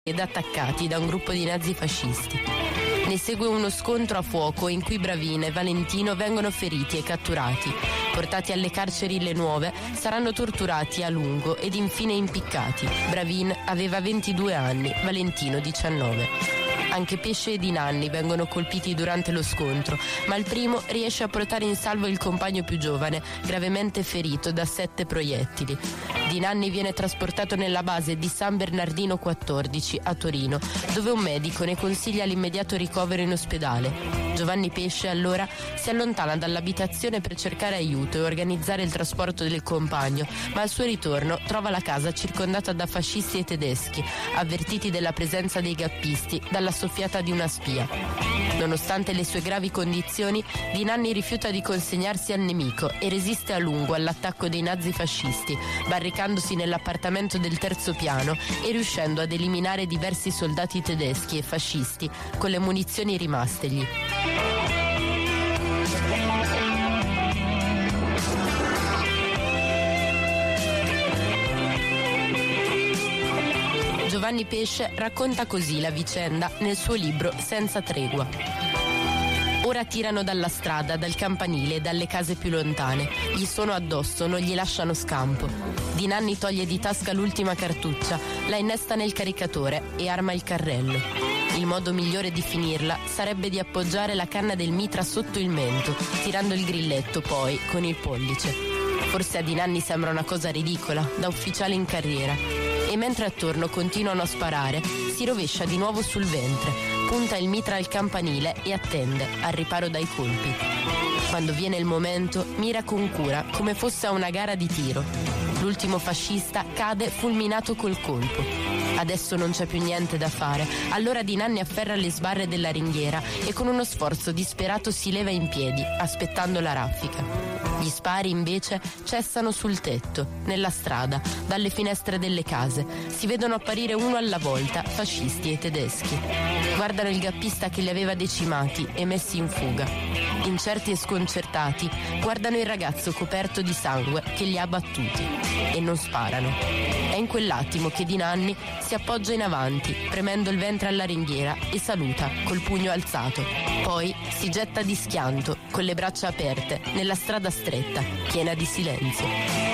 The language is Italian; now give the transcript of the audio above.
ed attaccati da un gruppo di nazifascisti. Ne segue uno scontro a fuoco in cui Bravin e Valentino vengono feriti e catturati. Portati alle carceri Le Nuove, saranno torturati a lungo ed infine impiccati. Bravin aveva 22 anni, Valentino 19. Anche Pesce e Di Nanni vengono colpiti durante lo scontro, ma il primo riesce a portare in salvo il compagno più giovane, gravemente ferito da 7 proiettili. Di Nanni viene trasportato nella base di San Bernardino 14 a Torino, dove un medico ne consiglia l'immediato ricovero in ospedale. Giovanni Pesce allora si allontana dall'abitazione per cercare aiuto e organizzare il trasporto del compagno, ma al suo ritorno trova la casa circondata da fascisti e tedeschi, avvertiti della presenza dei gappisti dalla soffiata di una spia. Nonostante le sue gravi condizioni, Di Nanni rifiuta di consegnarsi al nemico e resiste a lungo all'attacco dei nazifascisti, barricandosi nell'appartamento del 3° piano e riuscendo ad eliminare diversi soldati tedeschi e fascisti con le munizioni rimastegli. Giovanni Pesce racconta così la vicenda nel suo libro Senza tregua. Ora tirano dalla strada, dal campanile e dalle case più lontane. Gli sono addosso, non gli lasciano scampo. Di Nanni toglie di tasca l'ultima cartuccia, la innesta nel caricatore e arma il carrello. Il modo migliore di finirla sarebbe di appoggiare la canna del mitra sotto il mento, tirando il grilletto poi con il pollice. Forse a Di Nanni sembra una cosa ridicola, da ufficiale in carriera. E mentre attorno continuano a sparare, si rovescia di nuovo sul ventre, punta il mitra al campanile e attende, al riparo dai colpi. Quando viene il momento, mira con cura, come fosse a una gara di tiro. L'ultimo fascista cade fulminato col colpo. Adesso non c'è più niente da fare, allora Di Nanni afferra le sbarre della ringhiera e con uno sforzo disperato si leva in piedi, aspettando la raffica. Gli spari invece cessano sul tetto, nella strada, dalle finestre delle case. Si vedono apparire uno alla volta, fascisti e tedeschi. Guardano il gappista che li aveva decimati e messi in fuga. Incerti e sconcertati, guardano il ragazzo coperto di sangue che li ha battuti e non sparano. È in quell'attimo che Di Nanni si appoggia in avanti, premendo il ventre alla ringhiera e saluta col pugno alzato. Poi si getta di schianto, con le braccia aperte, nella strada stretta, piena di silenzio.